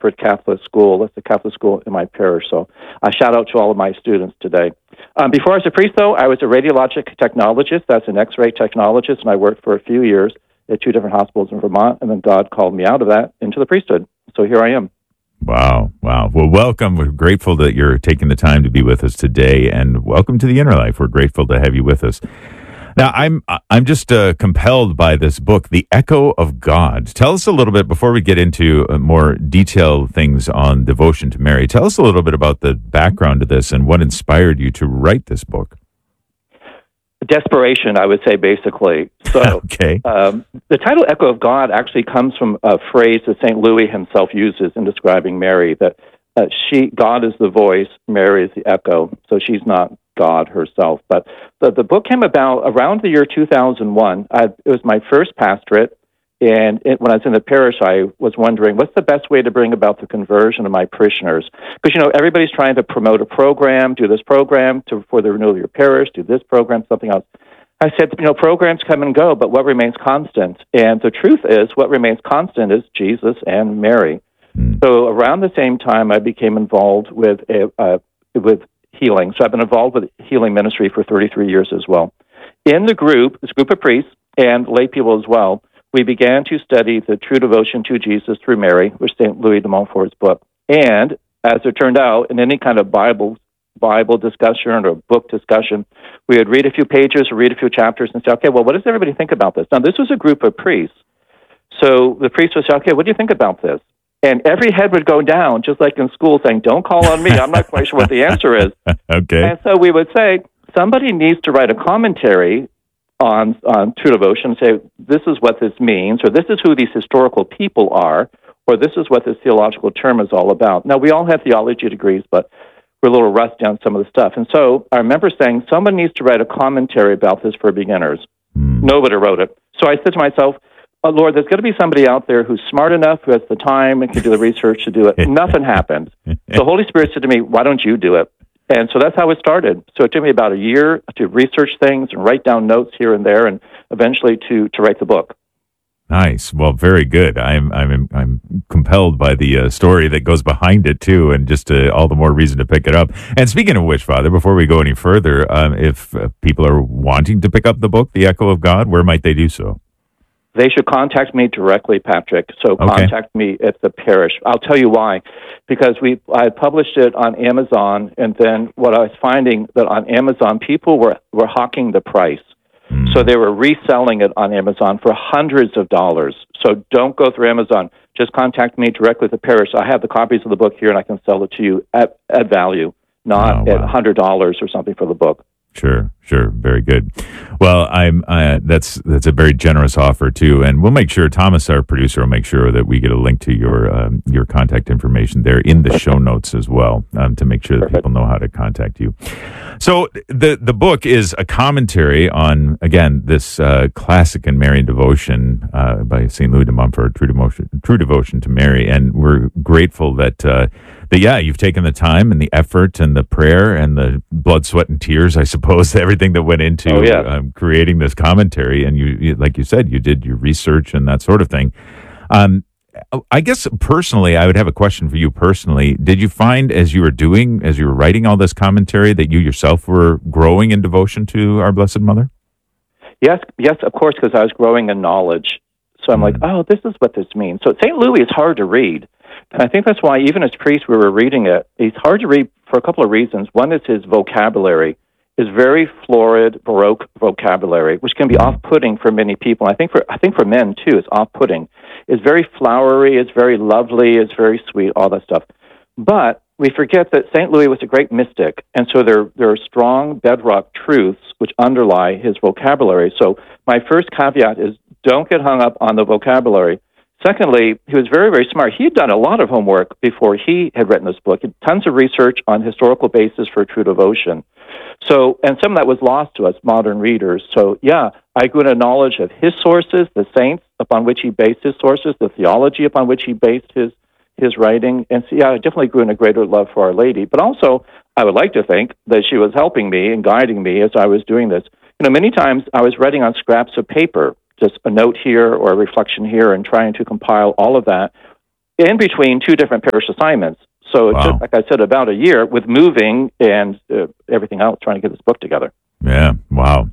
Shepherd Catholic School. That's the Catholic school in my parish. So I shout out to all of my students today. Before I was a priest, though, I was a radiologic technologist. That's an X-ray technologist, and I worked for a few years at 2 different hospitals in Vermont, and then God called me out of that into the priesthood. So here I am. Wow. Well, welcome. We're grateful that you're taking the time to be with us today, and welcome to the Inner Life. We're grateful to have you with us. Now, I'm just compelled by this book, The Echo of God. Tell us a little bit, before we get into more detailed things on devotion to Mary, tell us a little bit about the background to this and what inspired you to write this book. Desperation, I would say, basically. So, okay. The title Echo of God actually comes from a phrase that St. Louis himself uses in describing Mary, that God is the voice, Mary is the echo, so she's not God herself. But the book came about around the year 2001. It was my first pastorate, and when I was in the parish, I was wondering, what's the best way to bring about the conversion of my parishioners? Because, everybody's trying to promote a program, do this program for the renewal of your parish, do this program, something else. I said, programs come and go, but what remains constant? And the truth is, what remains constant is Jesus and Mary. So around the same time, I became involved with healing. So I've been involved with healing ministry for 33 years as well. In this group of priests and lay people as well, we began to study the true devotion to Jesus through Mary, which St. Louis de Montfort's book. And as it turned out, in any kind of Bible discussion or book discussion, we would read a few pages or read a few chapters and say, okay, well, what does everybody think about this? Now, this was a group of priests. So the priest would say, okay, what do you think about this? And every head would go down, just like in school, saying, don't call on me. I'm not quite sure what the answer is. Okay. And so we would say, somebody needs to write a commentary on true devotion and say, this is what this means, or this is who these historical people are, or this is what this theological term is all about. Now, we all have theology degrees, but we're a little rusty on some of the stuff. And so I remember saying, someone needs to write a commentary about this for beginners. Nobody wrote it. So I said to myself, oh, Lord, there's got to be somebody out there who's smart enough, who has the time and can do the research to do it. Nothing happened. The Holy Spirit said to me, why don't you do it? And so that's how it started. So it took me about a year to research things and write down notes here and there, and eventually to write the book. Nice. Well, very good. I'm compelled by the story that goes behind it too, and just all the more reason to pick it up. And speaking of which, Father, before we go any further, if people are wanting to pick up the book, The Echo of God, where might they do so? They should contact me directly, Patrick. So contact me at the parish. I'll tell you why. Because I published it on Amazon, and then what I was finding that on Amazon, people were hawking the price. So they were reselling it on Amazon for hundreds of dollars. So don't go through Amazon. Just contact me directly at the parish. I have the copies of the book here, and I can sell it to you at value, not at $100 or something for the book. Sure. Very good. Well, that's a very generous offer too, and we'll make sure Thomas, our producer, will make sure that we get a link to your contact information there in the show notes as well, to make sure that people know how to contact you. So the book is a commentary on, again, this classic in Marian devotion by St. Louis de Montfort, True Devotion to Mary, and we're grateful that you've taken the time and the effort and the prayer and the blood, sweat, and tears, I suppose, everything that went into creating this commentary. And you, like you said, you did your research and that sort of thing. I guess personally, I would have a question for you personally. Did you find as you were writing all this commentary, that you yourself were growing in devotion to our Blessed Mother? Yes, of course, because I was growing in knowledge. So I'm like, oh, this is what this means. So St. Louis is hard to read. And I think that's why even as priests we were reading it, he's hard to read for a couple of reasons. One is his vocabulary is very florid, Baroque vocabulary, which can be off-putting for many people. I think for men too, it's off-putting. It's very flowery, it's very lovely, it's very sweet, all that stuff. But we forget that St. Louis was a great mystic, and so there are strong bedrock truths which underlie his vocabulary. So my first caveat is don't get hung up on the vocabulary. Secondly, he was very, very smart. He had done a lot of homework before he had written this book, tons of research on historical basis for true devotion. So, and some of that was lost to us modern readers. So, I grew in a knowledge of his sources, the saints upon which he based his sources, the theology upon which he based his writing. And so, I definitely grew in a greater love for Our Lady. But also, I would like to think that she was helping me and guiding me as I was doing this. Many times I was writing on scraps of paper, just a note here or a reflection here, and trying to compile all of that in between two different parish assignments. So it took, like I said, about a year with moving and everything else, trying to get this book together. Yeah, wow.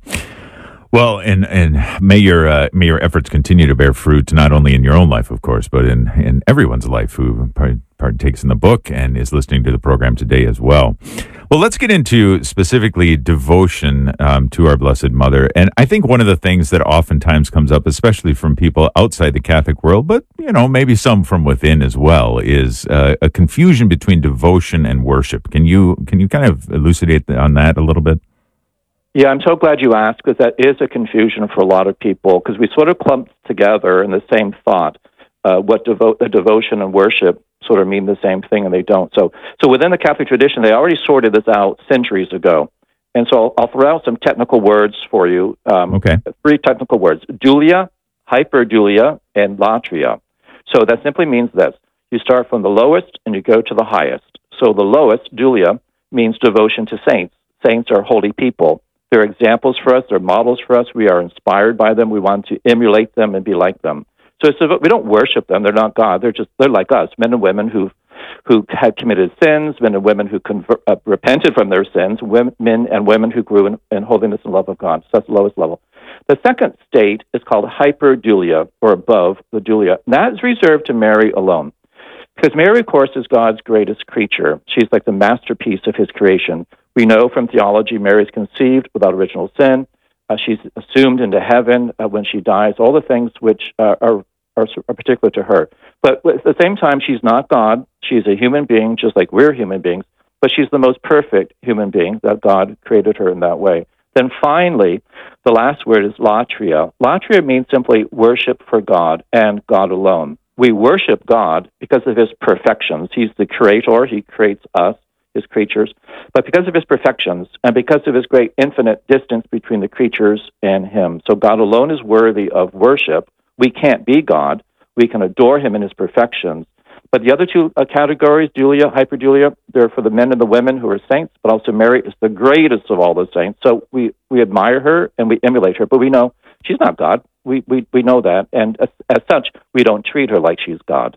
Well, and may your efforts continue to bear fruit, not only in your own life, of course, but in everyone's life who partakes in the book and is listening to the program today as well. Well, let's get into specifically devotion to our Blessed Mother. And I think one of the things that oftentimes comes up, especially from people outside the Catholic world, but, maybe some from within as well, is a confusion between devotion and worship. Can you kind of elucidate on that a little bit? Yeah, I'm so glad you asked, because that is a confusion for a lot of people, because we sort of clump together in the same thought. What devotion and worship sort of mean the same thing, and they don't. So within the Catholic tradition, they already sorted this out centuries ago. And so I'll throw out some technical words for you. Okay. 3 technical words: dulia, hyperdulia, and latria. So that simply means this. You start from the lowest and you go to the highest. So the lowest, dulia, means devotion to saints. Saints are holy people. They're examples for us. They're models for us. We are inspired by them. We want to emulate them and be like them. So we don't worship them. They're not God. They're like us, men and women who had committed sins, men and women who repented from their sins, men and women who grew in holiness and love of God. So that's the lowest level. The second state is called hyperdulia, or above the dulia. And that is reserved to Mary alone. Because Mary, of course, is God's greatest creature. She's like the masterpiece of his creation. We know from theology Mary is conceived without original sin. She's assumed into heaven when she dies, all the things which are particular to her. But at the same time, she's not God. She's a human being, just like we're human beings, but she's the most perfect human being, that God created her in that way. Then finally, the last word is latria. Latria means simply worship for God and God alone. We worship God because of his perfections. He's the creator. He creates us, his creatures. But because of his perfections and because of his great infinite distance between the creatures and him. So God alone is worthy of worship. We can't be God. We can adore him in his perfections. But the other two categories, dulia, hyperdulia, they're for the men and the women who are saints, but also Mary is the greatest of all the saints. So we admire her and we emulate her, but we know she's not God. We know that. And as such, we don't treat her like she's God.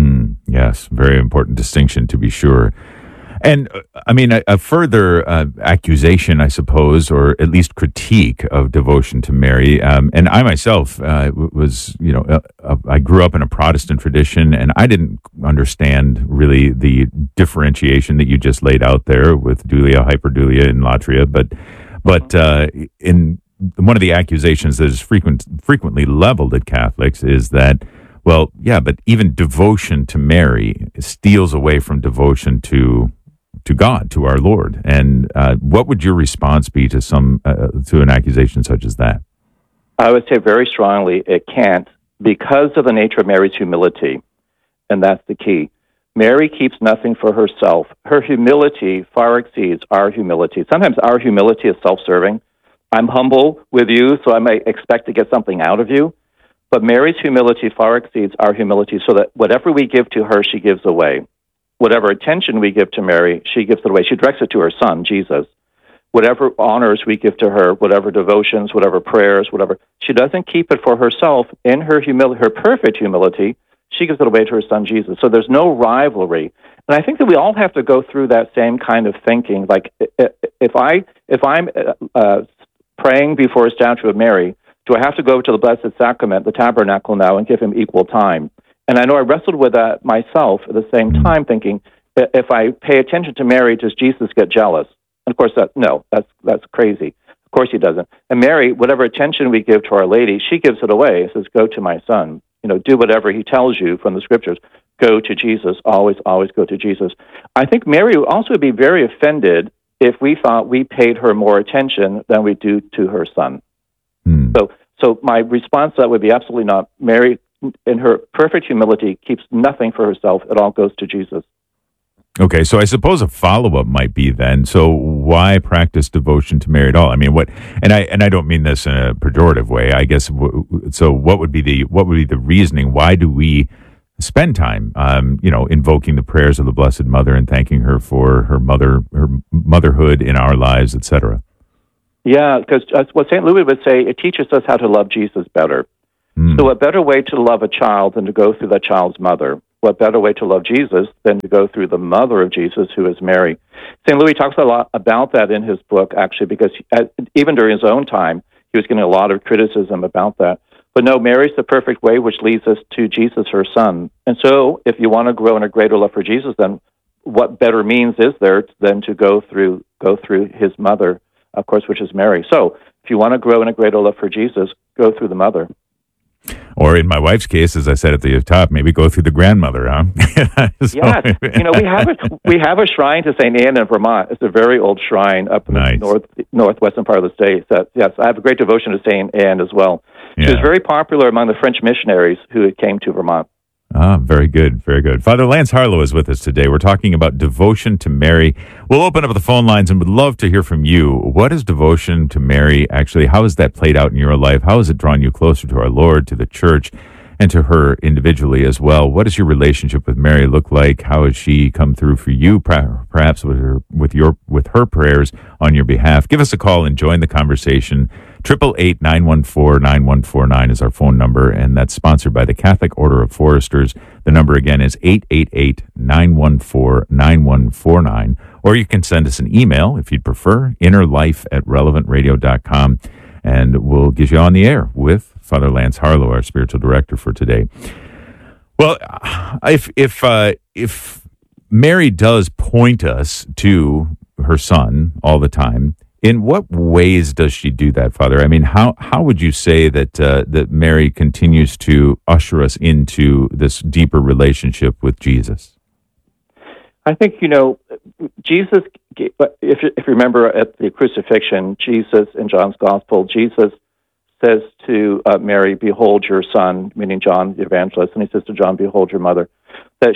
Yes, very important distinction, to be sure. And I mean, a further accusation, I suppose, or at least critique of devotion to Mary. And I myself was, I grew up in a Protestant tradition, and I didn't understand really the differentiation that you just laid out there with dulia, hyperdulia, and latria. But in one of the accusations that is frequently leveled at Catholics is that, well, yeah, but even devotion to Mary steals away from devotion to God, to our Lord. And what would your response be to an accusation such as that? I would say very strongly it can't, because of the nature of Mary's humility, and that's the key. Mary keeps nothing for herself. Her humility far exceeds our humility. Sometimes our humility is self-serving. I'm humble with you, so I may expect to get something out of you. But Mary's humility far exceeds our humility, so that whatever we give to her, she gives away. Whatever attention we give to Mary, she gives it away. She directs it to her son, Jesus. Whatever honors we give to her, whatever devotions, whatever prayers, whatever, she doesn't keep it for herself. In her humility, her perfect humility, she gives it away to her son, Jesus. So there's no rivalry. And I think that we all have to go through that same kind of thinking. Like, if I'm praying before a statue of Mary, do I have to go to the Blessed Sacrament, the tabernacle now, and give him equal time? And I know I wrestled with that myself at the same time, thinking, if I pay attention to Mary, does Jesus get jealous? And of course, that's crazy. Of course he doesn't. And Mary, whatever attention we give to Our Lady, she gives it away. Says, go to my son. Do whatever he tells you from the scriptures. Go to Jesus. Always, always go to Jesus. I think Mary would also be very offended if we thought we paid her more attention than we do to her son. So my response to that would be absolutely not. Mary, in her perfect humility, keeps nothing for herself. It all goes to Jesus. Okay, so I suppose a follow-up might be then, so why practice devotion to Mary at all? I mean, and I don't mean this in a pejorative way, I guess. So what would be the reasoning? Why do we spend time, invoking the prayers of the Blessed Mother and thanking her for her motherhood in our lives, etc.? Yeah, because what St. Louis would say, it teaches us how to love Jesus better. So a better way to love a child than to go through that child's mother. what better way to love Jesus than to go through the mother of Jesus, who is Mary? St. Louis talks a lot about that in his book, actually, because even during his own time, he was getting a lot of criticism about that. But no, Mary's the perfect way, which leads us to Jesus, her son. And so if you want to grow in a greater love for Jesus, then what better means is there than to go through his mother, of course, which is Mary. So if you want to grow in a greater love for Jesus, go through the mother. Or in my wife's case, as I said at the top, maybe go through the grandmother, huh? Yes. We have a shrine to St. Anne in Vermont. It's a very old shrine up in the northwestern part of the state. So, yes, I have a great devotion to St. Anne as well. She was very popular among the French missionaries who came to Vermont. Very good, very good. Father Lance Harlow is with us today. We're talking about devotion to Mary. We'll open up the phone lines and would love to hear from you. What is devotion to Mary actually? How has that played out in your life? How has it drawn you closer to our Lord, to the church, and to her individually as well? What does your relationship with Mary look like? How has she come through for you, perhaps with her prayers on your behalf? Give us a call and join the conversation. 888-914-9149 is our phone number, and that's sponsored by the Catholic Order of Foresters. The number again is 888-914-9149, or you can send us an email if you'd prefer, innerlife@relevantradio.com, and we'll get you on the air with Father Lance Harlow, our spiritual director for today. Well, if Mary does point us to her son all the time, in what ways does she do that, Father? I mean, how would you say that Mary continues to usher us into this deeper relationship with Jesus? I think, Jesus, if you remember at the crucifixion, Jesus, in John's Gospel, Jesus says to Mary, "Behold your son," meaning John the evangelist, and he says to John, "Behold your mother." That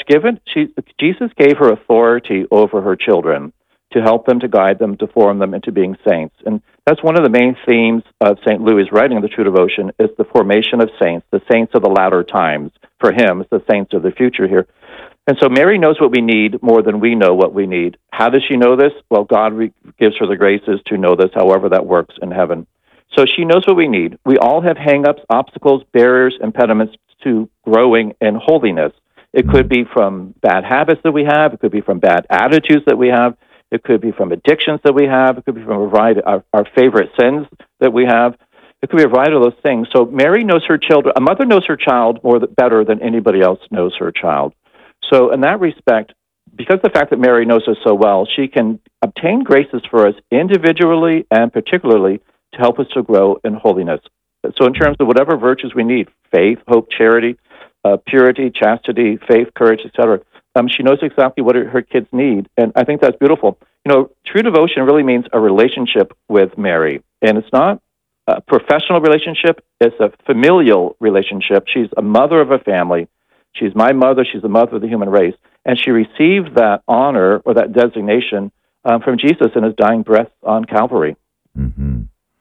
Jesus gave her authority over her children, to help them, to guide them, to form them into being saints. And that's one of the main themes of St. Louis' writing of the True Devotion, is the formation of saints, the saints of the latter times. For him, it's the saints of the future here. And so Mary knows what we need more than we know what we need. How does she know this? Well, God gives her the graces to know this, however that works in heaven. So she knows what we need. We all have hang-ups, obstacles, barriers, impediments to growing in holiness. It could be from bad habits that we have. It could be from bad attitudes that we have. It could be from addictions that we have. It could be from a variety of our favorite sins that we have. It could be a variety of those things. So Mary knows her children. A mother knows her child better than anybody else knows her child. So in that respect, because of the fact that Mary knows us so well, she can obtain graces for us individually and particularly to help us to grow in holiness. So in terms of whatever virtues we need, faith, hope, charity, purity, chastity, faith, courage, etc., she knows exactly what her kids need, and I think that's beautiful. True devotion really means a relationship with Mary, and it's not a professional relationship, it's a familial relationship. She's a mother of a family. She's my mother, she's the mother of the human race, and she received that honor or that designation from Jesus in his dying breath on Calvary. Mm-hmm.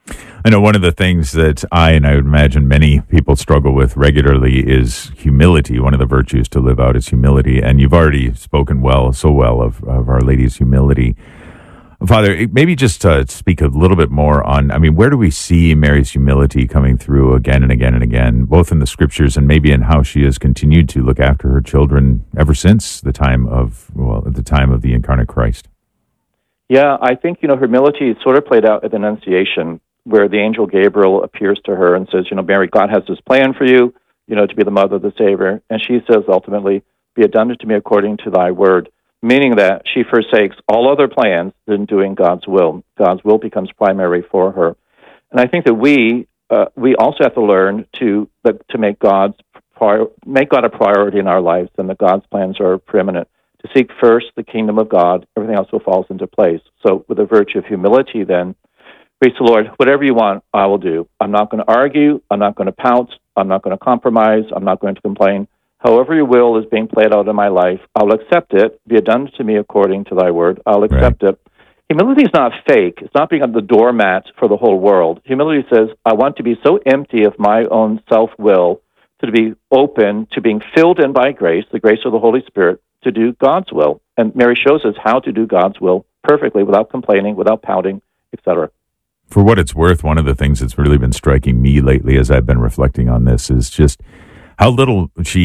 I know one of the things that I would imagine many people struggle with regularly is humility. One of the virtues to live out is humility. And you've already spoken so well of Our Lady's humility. Father, maybe just speak a little bit more on, where do we see Mary's humility coming through again and again and again, both in the scriptures and maybe in how she has continued to look after her children ever since the time of the incarnate Christ? Yeah, I think, humility is sort of played out at the Annunciation, where the angel Gabriel appears to her and says, Mary, God has this plan for you, to be the mother of the Savior. And she says, ultimately, be it done to me according to thy word, meaning that she forsakes all other plans than doing God's will. God's will becomes primary for her. And I think that we also have to learn to make God a priority in our lives, and that God's plans are preeminent. To seek first the kingdom of God, everything else will fall into place. So with the virtue of humility, then, praise the Lord, whatever you want, I will do. I'm not going to argue. I'm not going to pout. I'm not going to compromise. I'm not going to complain. However your will is being played out in my life, I'll accept it. Be it done to me according to thy word. I'll accept it. Humility is not fake. It's not being on the doormat for the whole world. Humility says, I want to be so empty of my own self-will to be open to being filled in by grace, the grace of the Holy Spirit, to do God's will. And Mary shows us how to do God's will perfectly, without complaining, without pouting, etc. For what it's worth, one of the things that's really been striking me lately as I've been reflecting on this is just how little she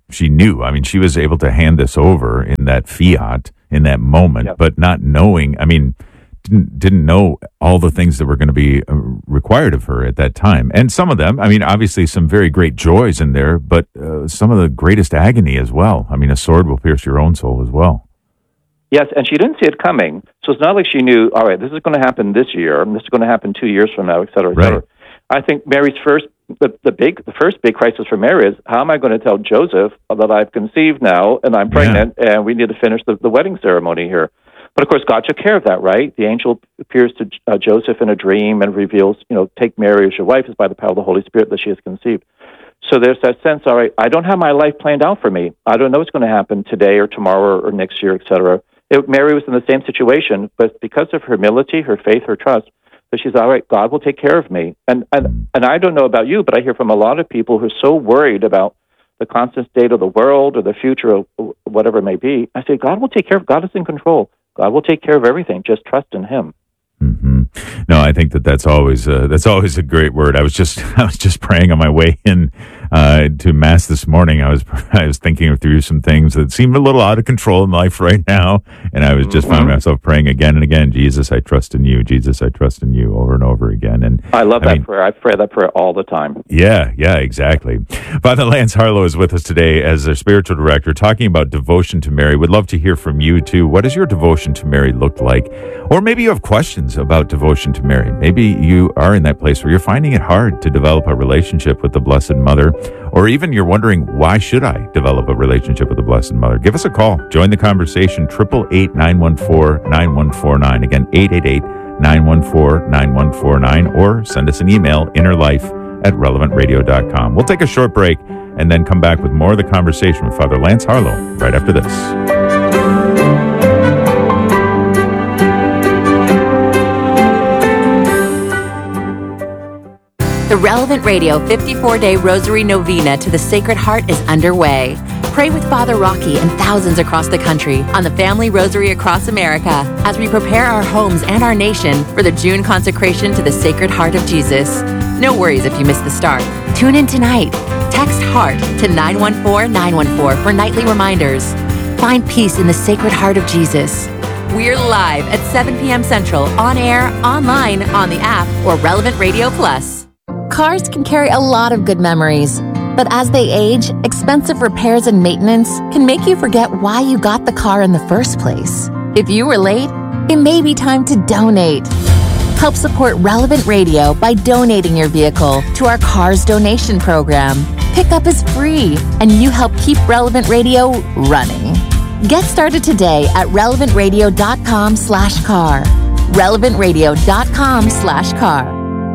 she knew. I mean, she was able to hand this over in that fiat in that moment, but not knowing. I mean, didn't know all the things that were going to be required of her at that time. And some of them, I mean, obviously some very great joys in there, but some of the greatest agony as well. I mean, a sword will pierce your own soul as well. Yes, and she didn't see it coming. So it's not like she knew, all right, this is going to happen this year, and this is going to happen 2 years from now, et cetera, et cetera. Right. I think Mary's the first big crisis for Mary is, how am I going to tell Joseph that I've conceived now and I'm pregnant and we need to finish the wedding ceremony here? But of course, God took care of that, right? The angel appears to Joseph in a dream and reveals, take Mary as your wife, is by the power of the Holy Spirit that she has conceived. So there's that sense, all right, I don't have my life planned out for me. I don't know what's going to happen today or tomorrow or next year, et cetera. Mary was in the same situation, but because of her humility, her faith, her trust, so she's, all right, God will take care of me. And I don't know about you, but I hear from a lot of people who are so worried about the constant state of the world or the future or whatever it may be. I say, God will take care of, God is in control. God will take care of everything. Just trust in Him. Mm-hmm. No, I think that's always a great word. I was just praying on my way in to Mass this morning. I was thinking through some things that seemed a little out of control in life right now, and I was just found myself praying again and again, Jesus, I trust in you. Jesus, I trust in you, over and over again. And I love that prayer. I pray that prayer all the time. Yeah, exactly. Father Lance Harlow is with us today as our spiritual director, talking about devotion to Mary. Would love to hear from you too. What does your devotion to Mary look like? Or maybe you have questions about devotion to Mary. Maybe you are in that place where you're finding it hard to develop a relationship with the Blessed Mother, or even you're wondering, why should I develop a relationship with the Blessed Mother? Give us a call. Join the conversation, 888-914-9149. Again, 888-914-9149, or send us an email, innerlife@relevantradio.com. We'll take a short break and then come back with more of the conversation with Father Lance Harlow right after this. The Relevant Radio 54-Day Rosary Novena to the Sacred Heart is underway. Pray with Father Rocky and thousands across the country on the Family Rosary across America as we prepare our homes and our nation for the June consecration to the Sacred Heart of Jesus. No worries if you miss the start. Tune in tonight. Text HEART to 914-914 for nightly reminders. Find peace in the Sacred Heart of Jesus. We're live at 7 p.m. Central, on air, online, on the app, or Relevant Radio Plus. Cars can carry a lot of good memories, but as they age, expensive repairs and maintenance can make you forget why you got the car in the first place. If you were late, it may be time to donate. Help support Relevant Radio by donating your vehicle to our Cars donation program. Pickup is free, and you help keep Relevant Radio running. Get started today at relevantradio.com/car. relevantradio.com/car.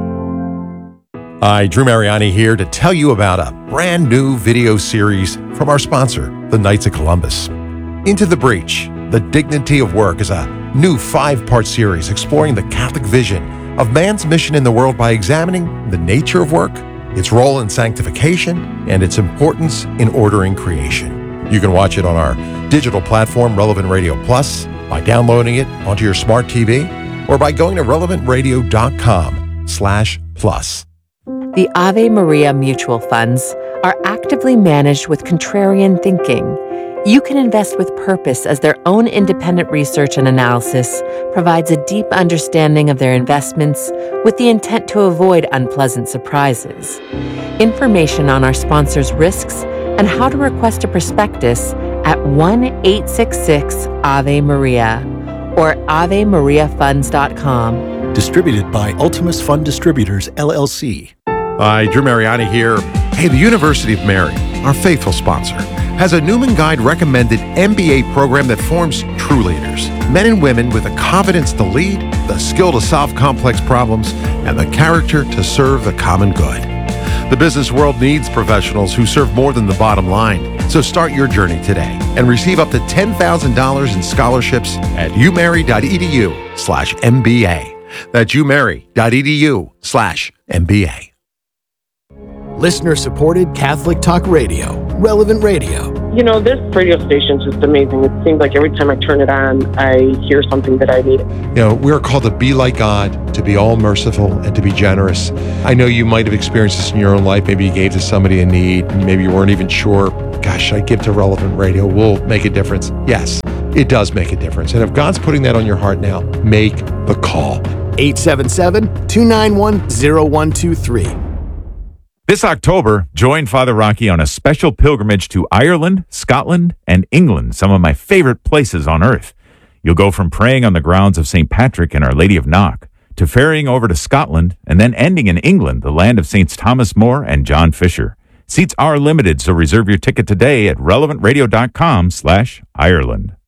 Hi, Drew Mariani here to tell you about a brand new video series from our sponsor, the Knights of Columbus. Into the Breach, The Dignity of Work is a new 5-part series exploring the Catholic vision of man's mission in the world by examining the nature of work, its role in sanctification, and its importance in ordering creation. You can watch it on our digital platform, Relevant Radio Plus, by downloading it onto your smart TV, or by going to relevantradio.com/plus. The Ave Maria mutual funds are actively managed with contrarian thinking. You can invest with purpose as their own independent research and analysis provides a deep understanding of their investments with the intent to avoid unpleasant surprises. Information on our sponsors' risks and how to request a prospectus at 1-866-AVE-MARIA or AveMariaFunds.com. Distributed by Ultimus Fund Distributors, LLC. Hi, Drew Mariani here. Hey, the University of Mary, our faithful sponsor, has a Newman Guide recommended MBA program that forms true leaders. Men and women with the confidence to lead, the skill to solve complex problems, and the character to serve the common good. The business world needs professionals who serve more than the bottom line. So start your journey today and receive up to $10,000 in scholarships at umary.edu/MBA. That's umary.edu/MBA. Listener-supported Catholic Talk Radio, Relevant Radio. You know, this radio station is just amazing. It seems like every time I turn it on, I hear something that I need. You know, we're called to be like God, to be all merciful, and to be generous. I know you might have experienced this in your own life. Maybe you gave to somebody in need, and maybe you weren't even sure gosh, I give to Relevant Radio, will make a difference. Yes, it does make a difference. And if God's putting that on your heart now, make the call. 877-291-0123. This October, join Father Rocky on a special pilgrimage to Ireland, Scotland, and England, some of my favorite places on earth. You'll go from praying on the grounds of St. Patrick and Our Lady of Knock to ferrying over to Scotland and then ending in England, the land of Saints Thomas More and John Fisher. Seats are limited, so reserve your ticket today at relevantradio.com/Ireland.